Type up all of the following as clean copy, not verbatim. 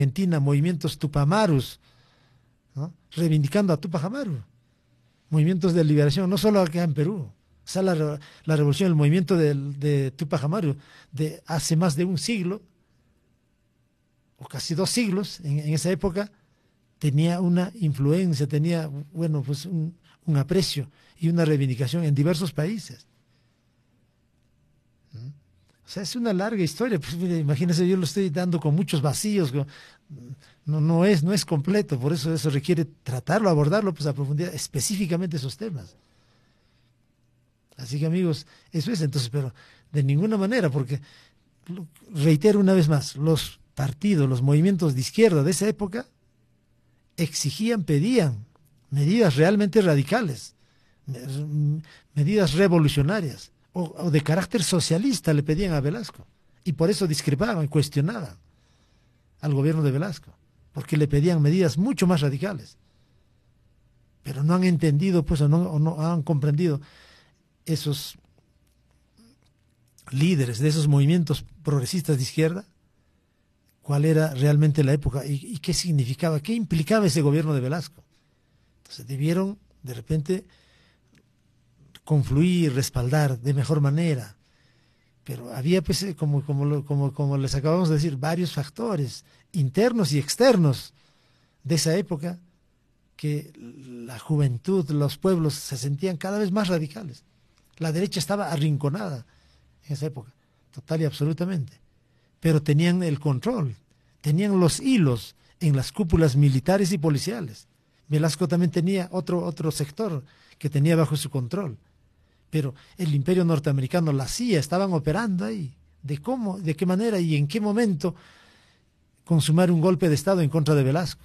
Argentina, movimientos Tupamarus, ¿no? Reivindicando a Tupac Amaru, movimientos de liberación, no solo acá en Perú. O sea, la revolución, el movimiento de Tupac Amaru de hace más de un siglo, o casi 2 siglos, en esa época, tenía una influencia, tenía, bueno, pues un aprecio y una reivindicación en diversos países. ¿Mm? O sea, es una larga historia. Pues mire, imagínense, yo lo estoy dando con muchos vacíos. No es completo, por eso requiere tratarlo, abordarlo pues a profundidad, específicamente esos temas. Así que amigos, eso es entonces, pero de ninguna manera, porque reitero una vez más, los partidos, los movimientos de izquierda de esa época exigían, pedían medidas realmente radicales, medidas revolucionarias o de carácter socialista le pedían a Velasco, y por eso discrepaban, cuestionaban al gobierno de Velasco, porque le pedían medidas mucho más radicales. Pero no han entendido, pues, o no han comprendido esos líderes de esos movimientos progresistas de izquierda, cuál era realmente la época y qué significaba, qué implicaba ese gobierno de Velasco. Entonces debieron, de repente, confluir, respaldar de mejor manera. Pero había, pues, como les acabamos de decir, varios factores internos y externos de esa época que la juventud, los pueblos se sentían cada vez más radicales. La derecha estaba arrinconada en esa época, total y absolutamente. Pero tenían el control, tenían los hilos en las cúpulas militares y policiales. Velasco también tenía otro sector que tenía bajo su control. Pero el imperio norteamericano, la CIA, estaban operando ahí. De qué manera y en qué momento consumar un golpe de Estado en contra de Velasco.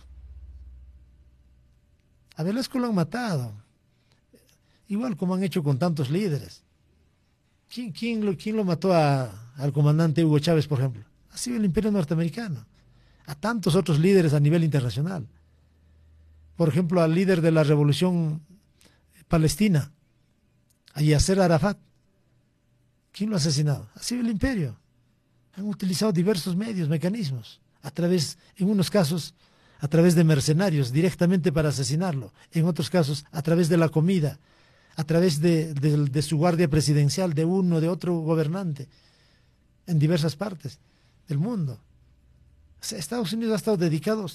A Velasco lo han matado, igual como han hecho con tantos líderes. ¿Quién lo mató al comandante Hugo Chávez, por ejemplo? Ha sido el imperio norteamericano. A tantos otros líderes a nivel internacional. Por ejemplo, al líder de la revolución palestina, a Yasser Arafat. ¿Quién lo ha asesinado? Ha sido el imperio. Han utilizado diversos medios, mecanismos, en unos casos, a través de mercenarios, directamente para asesinarlo. En otros casos, a través de la comida, a través de su guardia presidencial, de uno, de otro gobernante, en diversas partes del mundo. O sea, Estados Unidos ha estado dedicado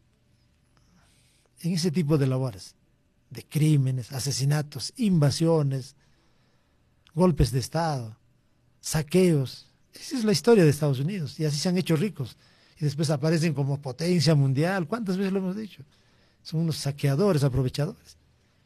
en ese tipo de labores, de crímenes, asesinatos, invasiones, golpes de Estado, saqueos. Esa es la historia de Estados Unidos, y así se han hecho ricos. Y después aparecen como potencia mundial. ¿Cuántas veces lo hemos dicho? Son unos saqueadores, aprovechadores.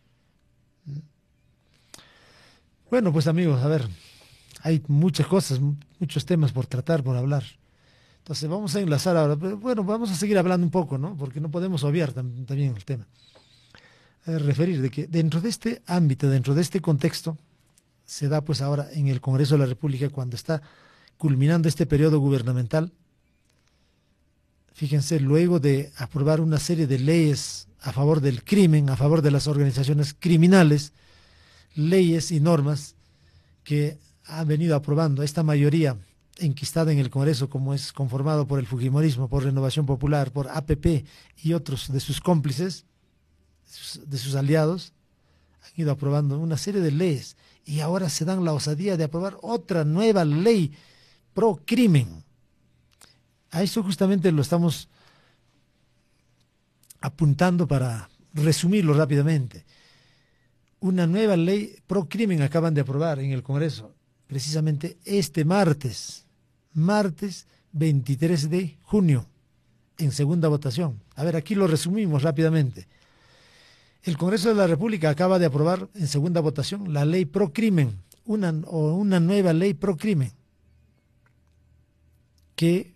Bueno, pues amigos, a ver, hay muchas cosas, muchos temas por tratar, por hablar. Entonces vamos a enlazar ahora. Pero bueno, vamos a seguir hablando un poco, ¿no? Porque no podemos obviar también el tema. Referir de que dentro de este ámbito, dentro de este contexto, se da pues ahora en el Congreso de la República, cuando está culminando este periodo gubernamental. Fíjense, luego de aprobar una serie de leyes a favor del crimen, a favor de las organizaciones criminales, leyes y normas que han venido aprobando esta mayoría enquistada en el Congreso, como es conformado por el Fujimorismo, por Renovación Popular, por APP y otros de sus cómplices, de sus aliados, han ido aprobando una serie de leyes y ahora se dan la osadía de aprobar otra nueva ley pro crimen. A eso justamente lo estamos apuntando para resumirlo rápidamente. Una nueva ley pro crimen acaban de aprobar en el Congreso, precisamente este martes 23 de junio, en segunda votación. A ver, aquí lo resumimos rápidamente. El Congreso de la República acaba de aprobar en segunda votación la ley pro crimen, una nueva ley pro crimen, que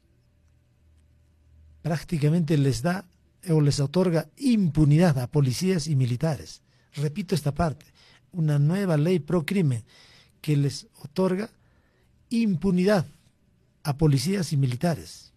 prácticamente les da o les otorga impunidad a policías y militares. Repito esta parte, una nueva ley pro crimen que les otorga impunidad a policías y militares.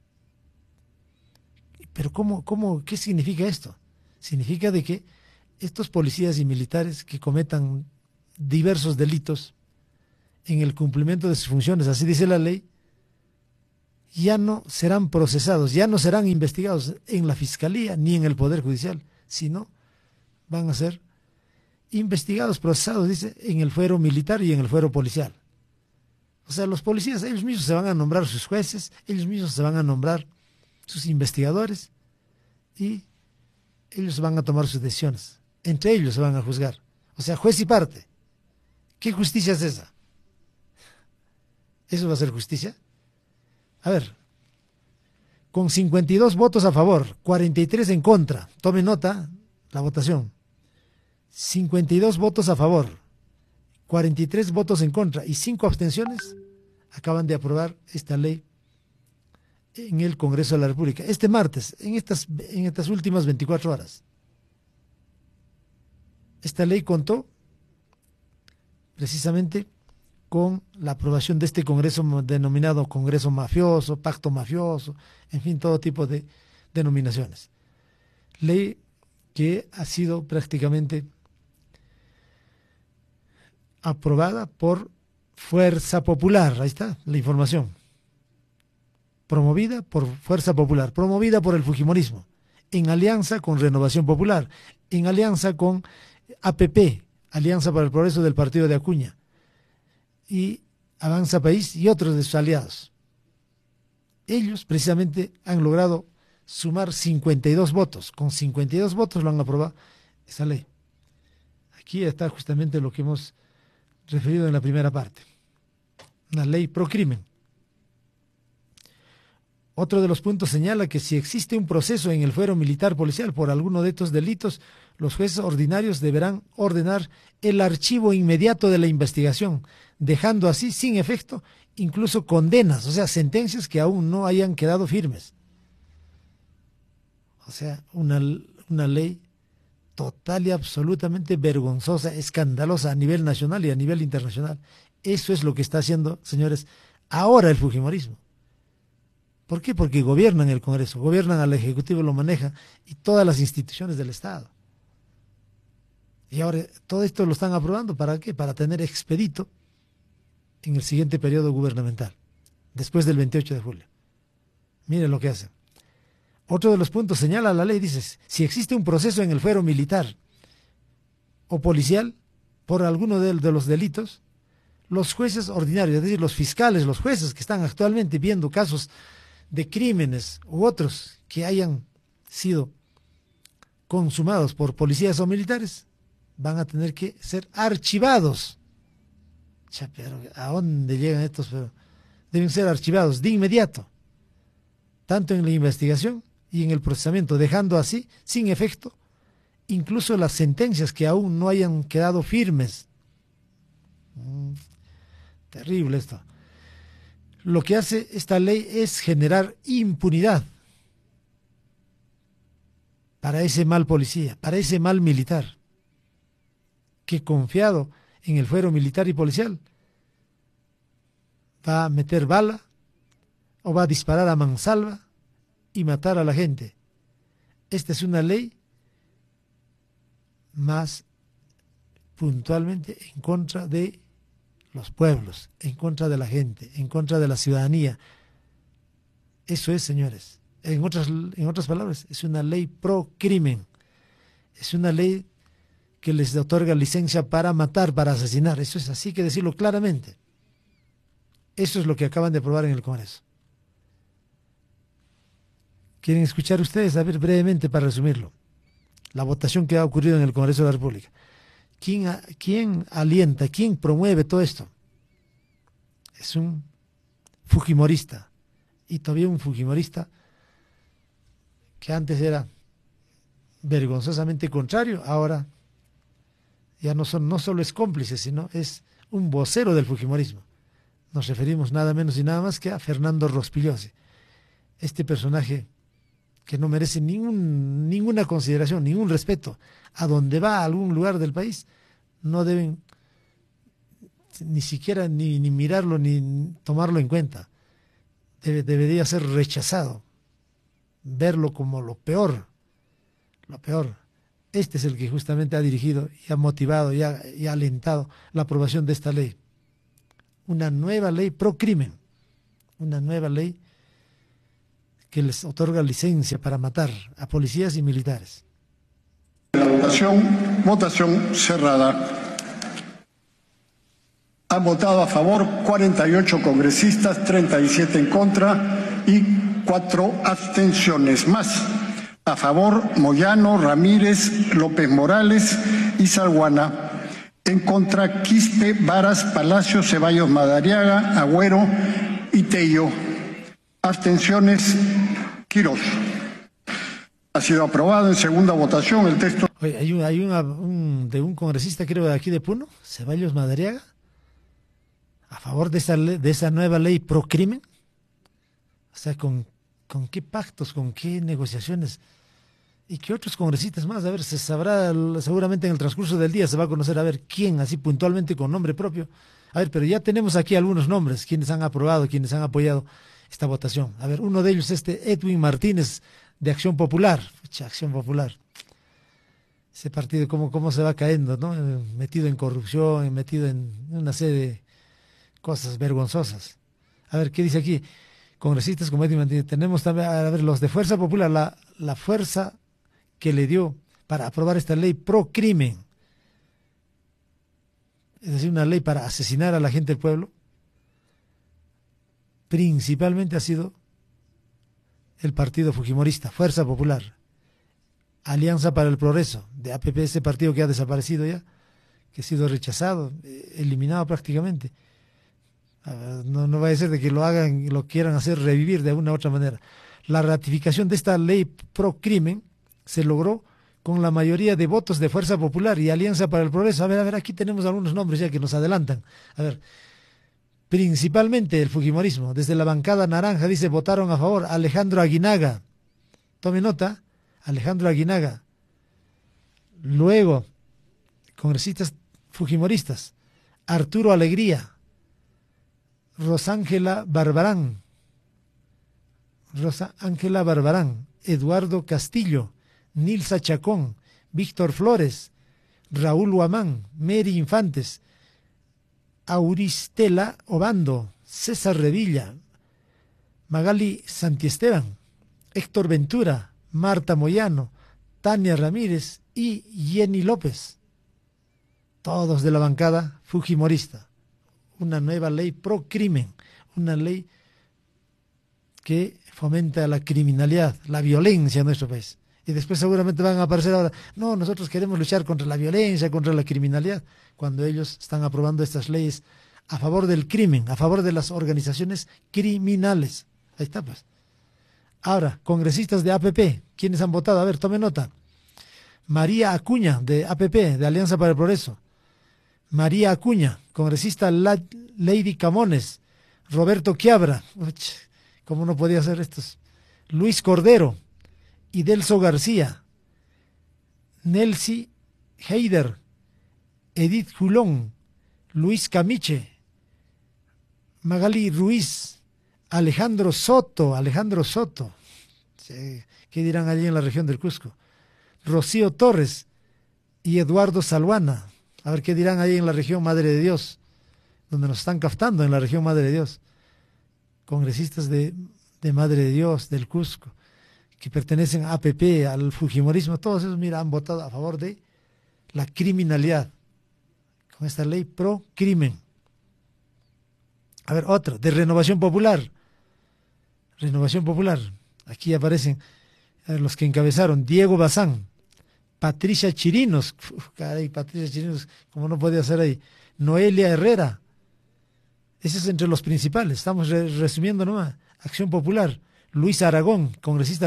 Pero ¿qué significa esto? Significa de que estos policías y militares que cometan diversos delitos en el cumplimiento de sus funciones, así dice la ley, ya no serán procesados, ya no serán investigados en la Fiscalía ni en el Poder Judicial, sino van a ser investigados, procesados, dice, en el fuero militar y en el fuero policial. O sea, los policías, ellos mismos se van a nombrar sus jueces, ellos mismos se van a nombrar sus investigadores y ellos van a tomar sus decisiones. Entre ellos se van a juzgar. O sea, juez y parte. ¿Qué justicia es esa? ¿Eso va a ser justicia? A ver, con 52 votos a favor, 43 en contra, tome nota la votación. 52 votos a favor, 43 votos en contra y 5 abstenciones, acaban de aprobar esta ley en el Congreso de la República. Este martes, en estas últimas 24 horas. Esta ley contó precisamente con la aprobación de este Congreso denominado Congreso Mafioso, Pacto Mafioso, en fin, todo tipo de denominaciones. Ley que ha sido prácticamente aprobada por Fuerza Popular, ahí está la información, promovida por Fuerza Popular, promovida por el Fujimorismo, en alianza con Renovación Popular, en alianza con APP, Alianza para el Progreso del Partido de Acuña, y Avanza País y otros de sus aliados. Ellos precisamente han logrado sumar 52 votos. Con 52 votos lo han aprobado esa ley. Aquí está justamente lo que hemos referido en la primera parte. Una ley pro crimen. Otro de los puntos señala que si existe un proceso en el fuero militar policial por alguno de estos delitos, los jueces ordinarios deberán ordenar el archivo inmediato de la investigación, dejando así sin efecto incluso condenas, o sea, sentencias que aún no hayan quedado firmes. O sea, una ley total y absolutamente vergonzosa, escandalosa a nivel nacional y a nivel internacional. Eso es lo que está haciendo, señores, ahora el fujimorismo. ¿Por qué? Porque gobiernan el Congreso, gobiernan al Ejecutivo, lo manejan, y todas las instituciones del Estado. Y ahora todo esto lo están aprobando, ¿para qué? Para tener expedito en el siguiente periodo gubernamental, después del 28 de julio. Miren lo que hacen. Otro de los puntos señala la ley, dice, si existe un proceso en el fuero militar o policial por alguno de los delitos, los jueces ordinarios, es decir, los fiscales, los jueces que están actualmente viendo casos de crímenes u otros que hayan sido consumados por policías o militares, van a tener que ser archivados. Pero ¿a dónde llegan estos? Pero deben ser archivados de inmediato, tanto en la investigación y en el procesamiento, dejando así sin efecto incluso las sentencias que aún no hayan quedado firmes. Terrible esto. Lo que hace esta ley es generar impunidad para ese mal policía, para ese mal militar, que confiado en el fuero militar y policial va a meter bala o va a disparar a mansalva y matar a la gente. Esta es una ley más puntualmente en contra de los pueblos, en contra de la gente, en contra de la ciudadanía. Eso es, señores. En otras palabras, es una ley pro crimen. Es una ley que les otorga licencia para matar, para asesinar. Eso es así, que decirlo claramente. Eso es lo que acaban de aprobar en el Congreso. ¿Quieren escuchar ustedes? A ver, brevemente para resumirlo. La votación que ha ocurrido en el Congreso de la República. ¿Quién alienta, quién promueve todo esto? Es un fujimorista, y todavía un fujimorista que antes era vergonzosamente contrario, ahora ya no solo es cómplice, sino es un vocero del fujimorismo. Nos referimos nada menos y nada más que a Fernando Rospigliosi, este personaje que no merece ninguna consideración, ningún respeto. A donde va, a algún lugar del país, no deben ni siquiera ni mirarlo ni tomarlo en cuenta. Debería ser rechazado, verlo como lo peor, lo peor. Este es el que justamente ha dirigido y ha motivado y ha alentado la aprobación de esta ley. Una nueva ley pro crimen, una nueva ley que les otorga licencia para matar a policías y militares. La votación cerrada. Han votado a favor 48 congresistas, 37 en contra y 4 abstenciones. Más a favor Moyano, Ramírez, López Morales y Salguana. En contra Quispe, Varas, Palacio, Ceballos Madariaga, Agüero y Tello. Abstenciones Quirós. Ha sido aprobado en segunda votación el texto. Oye, hay de un congresista, creo, de aquí de Puno, Ceballos Madariaga, a favor de esa nueva ley pro crimen. O sea, ¿con qué pactos, con qué negociaciones? ¿Y qué otros congresistas más? A ver, se sabrá, seguramente en el transcurso del día se va a conocer a ver quién, así puntualmente con nombre propio. A ver, pero ya tenemos aquí algunos nombres, quienes han aprobado, quienes han apoyado esta votación. A ver, uno de ellos, Edwin Martínez, de Acción Popular. Pucha, Acción Popular. Ese partido, cómo se va cayendo, ¿no? Metido en corrupción, metido en una serie de cosas vergonzosas. A ver, ¿qué dice aquí? Congresistas como Edwin Martínez. Tenemos también, a ver, los de Fuerza Popular, la fuerza que le dio para aprobar esta ley pro crimen, es decir, una ley para asesinar a la gente del pueblo, principalmente ha sido el partido fujimorista, Fuerza Popular, Alianza para el Progreso, de APP, ese partido que ha desaparecido ya, que ha sido rechazado, eliminado prácticamente. No vaya a ser de que lo hagan, lo quieran hacer revivir de una u otra manera. La ratificación de esta ley pro crimen se logró con la mayoría de votos de Fuerza Popular y Alianza para el Progreso. A ver, aquí tenemos algunos nombres ya que nos adelantan. A ver, principalmente el fujimorismo, desde la bancada naranja, dice, votaron a favor Alejandro Aguinaga. Tome nota, Alejandro Aguinaga. Luego, congresistas fujimoristas, Arturo Alegría, Rosángela Barbarán, Eduardo Castillo, Nilsa Chacón, Víctor Flores, Raúl Huamán, Mary Infantes, Auristela Obando, César Revilla, Magali Santiesteban, Héctor Ventura, Marta Moyano, Tania Ramírez y Jenny López, todos de la bancada fujimorista. Una nueva ley pro crimen, una ley que fomenta la criminalidad, la violencia en nuestro país. Y después seguramente van a aparecer ahora, no, nosotros queremos luchar contra la violencia, contra la criminalidad, cuando ellos están aprobando estas leyes a favor del crimen, a favor de las organizaciones criminales. Ahí está, pues. Ahora, congresistas de APP, ¿quiénes han votado? A ver, tome nota. María Acuña, de APP, de Alianza para el Progreso. María Acuña, congresista Lady Camones. Roberto Quiabra, ¿cómo no podía ser estos? Luis Cordero, Idelso García, Nelcy Heider, Edith Julón, Luis Camiche, Magali Ruiz, Alejandro Soto, ¿qué dirán allí en la región del Cusco? Rocío Torres y Eduardo Salguana, a ver qué dirán ahí en la región Madre de Dios, donde nos están captando en la región Madre de Dios, congresistas de Madre de Dios, del Cusco, que pertenecen a APP, al fujimorismo, todos esos, mira, han votado a favor de la criminalidad, con esta ley pro crimen. A ver, otro, de Renovación Popular, aquí aparecen los que encabezaron, Diego Bazán, Patricia Chirinos, Patricia Chirinos, como no podía ser ahí, Noelia Herrera, ese es entre los principales, estamos resumiendo nomás. Acción Popular, Luis Aragón, congresista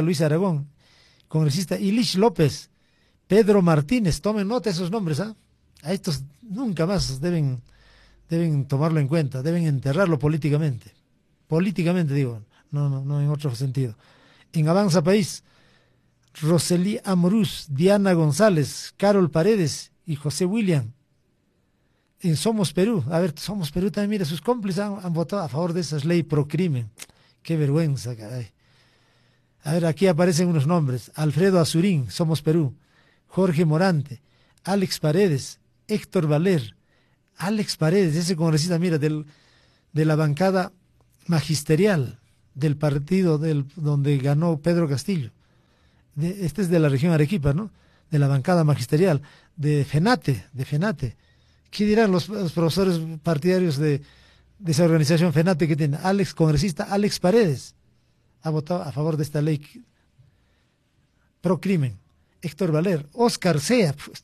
Ilich López, Pedro Martínez, tomen nota de esos nombres, a estos nunca más deben tomarlo en cuenta, deben enterrarlo políticamente digo, no en otro sentido. En Avanza País, Rosely Amorús, Diana González, Carol Paredes y José William. En Somos Perú, a ver, Somos Perú también, mira, sus cómplices han votado a favor de esas leyes pro crimen. Qué vergüenza, caray. A ver, aquí aparecen unos nombres: Alfredo Azurín, Somos Perú, Jorge Morante, Alex Paredes, Héctor Valer. Alex Paredes, ese congresista, mira, de la bancada magisterial del partido donde ganó Pedro Castillo. Este es de la región Arequipa, ¿no? De la bancada magisterial, de FENATE. ¿Qué dirán los profesores partidarios de esa organización FENATE que tiene? Congresista Alex Paredes ha votado a favor de esta ley pro crimen. Héctor Valer, Oscar Sea, pues,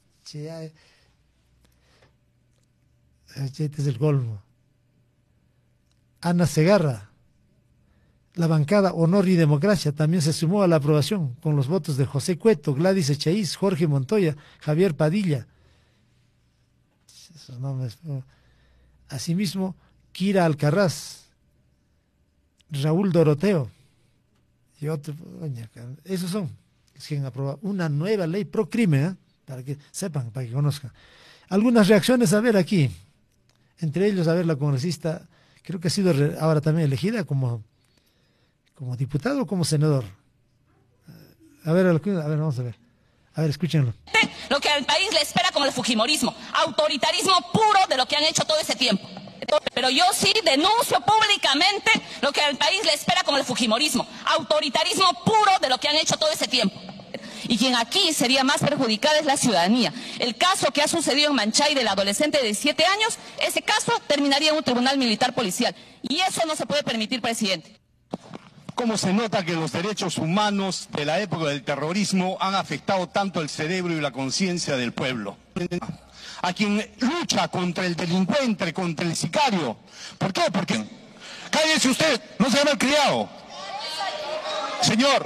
este es el colmo. Ana Segarra, la bancada Honor y Democracia, también se sumó a la aprobación con los votos de José Cueto, Gladys Echaíz, Jorge Montoya, Javier Padilla. Esos nombres. Asimismo, Kira Alcaraz, Raúl Doroteo y otros. Esos son los que han aprobado una nueva ley pro crimen, ¿eh? Para que sepan, para que conozcan. Algunas reacciones a ver aquí. Entre ellos, a ver, la congresista, creo que ha sido ahora también elegida como diputado o como senador. A ver, vamos a ver. A ver, escúchenlo. Lo que al país le espera como el fujimorismo, autoritarismo puro de lo que han hecho todo ese tiempo. Pero yo sí denuncio públicamente lo que al país le espera como el fujimorismo, autoritarismo puro de lo que han hecho todo ese tiempo. Y quien aquí sería más perjudicada es la ciudadanía. El caso que ha sucedido en Manchay del adolescente de 17 años, ese caso terminaría en un tribunal militar policial. Y eso no se puede permitir, presidente. ¿Cómo se nota que los derechos humanos de la época del terrorismo han afectado tanto el cerebro y la conciencia del pueblo? A quien lucha contra el delincuente, contra el sicario. ¿Por qué? Porque cállese usted, no se llama criado. Señor,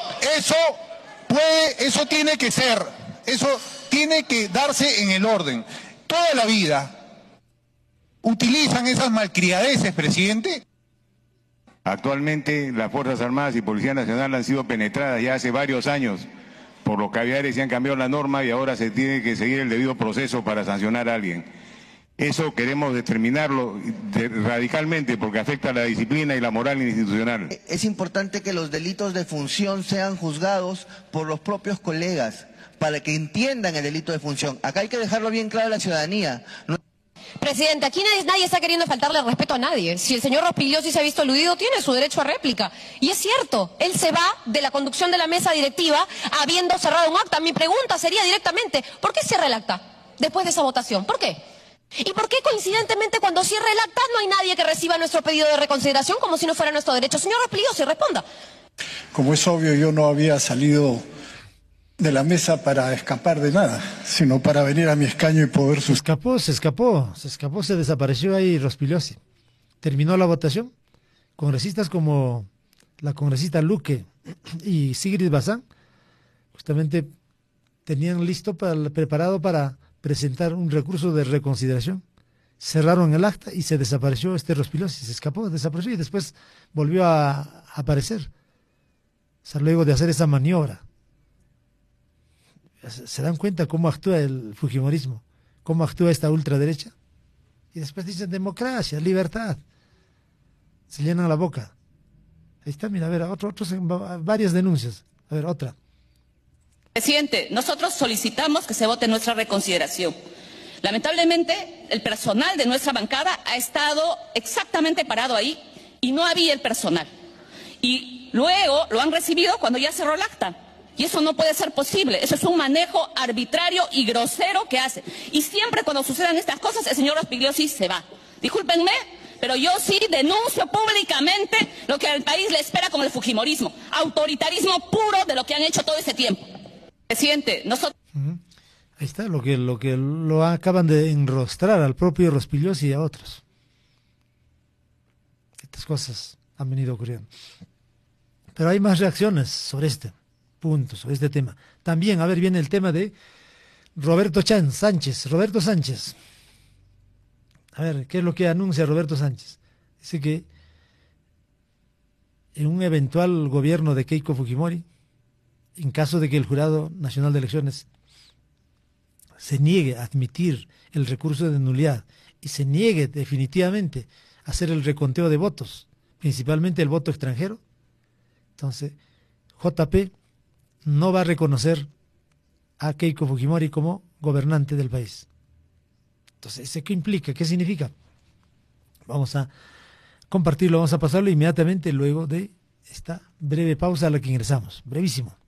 eso tiene que ser, eso tiene que darse en el orden. Toda la vida utilizan esas malcriadeces, presidente. Actualmente las Fuerzas Armadas y Policía Nacional han sido penetradas ya hace varios años por los caviares y han cambiado la norma y ahora se tiene que seguir el debido proceso para sancionar a alguien. Eso queremos determinarlo radicalmente porque afecta a la disciplina y la moral institucional. Es importante que los delitos de función sean juzgados por los propios colegas para que entiendan el delito de función. Acá hay que dejarlo bien claro a la ciudadanía. Presidente, aquí nadie está queriendo faltarle el respeto a nadie. Si el señor Rospigliosi se ha visto aludido, tiene su derecho a réplica. Y es cierto, él se va de la conducción de la mesa directiva habiendo cerrado un acta. Mi pregunta sería directamente, ¿por qué cierra el acta después de esa votación? ¿Por qué? ¿Y por qué coincidentemente cuando cierra el acta no hay nadie que reciba nuestro pedido de reconsideración como si no fuera nuestro derecho? Señor Rospigliosi, responda. Como es obvio, yo no había salido de la mesa para escapar de nada, sino para venir a mi escaño y poder... Se escapó, se desapareció ahí Rospigliosi. Terminó la votación. Congresistas como la congresista Luque y Sigrid Bazán justamente tenían preparado para presentar un recurso de reconsideración. Cerraron el acta y se desapareció Rospigliosi, se escapó, desapareció y después volvió a aparecer. O sea, luego de hacer esa maniobra. ¿Se dan cuenta cómo actúa el fujimorismo? ¿Cómo actúa esta ultraderecha? Y después dicen democracia, libertad. Se llenan la boca. Ahí está, mira, a ver, varias denuncias. A ver, otra. Presidente, nosotros solicitamos que se vote nuestra reconsideración. Lamentablemente, el personal de nuestra bancada ha estado exactamente parado ahí y no había el personal. Y luego lo han recibido cuando ya cerró el acta. Y eso no puede ser posible. Eso es un manejo arbitrario y grosero que hace. Y siempre cuando sucedan estas cosas, el señor Rospigliosi se va. Discúlpenme, pero yo sí denuncio públicamente lo que al país le espera como el fujimorismo. Autoritarismo puro de lo que han hecho todo ese tiempo. Presidente, nosotros... Ahí está, lo que lo acaban de enrostrar al propio Rospigliosi y a otros. Estas cosas han venido ocurriendo. Pero hay más reacciones sobre este punto, sobre este tema. También, a ver, viene el tema de Roberto Sánchez. A ver, ¿qué es lo que anuncia Roberto Sánchez? Dice que en un eventual gobierno de Keiko Fujimori, en caso de que el Jurado Nacional de Elecciones se niegue a admitir el recurso de nulidad y se niegue definitivamente a hacer el reconteo de votos, principalmente el voto extranjero, entonces JP no va a reconocer a Keiko Fujimori como gobernante del país. Entonces, ¿eso qué implica? ¿Qué significa? Vamos a compartirlo, vamos a pasarlo inmediatamente luego de esta breve pausa a la que ingresamos. Brevísimo.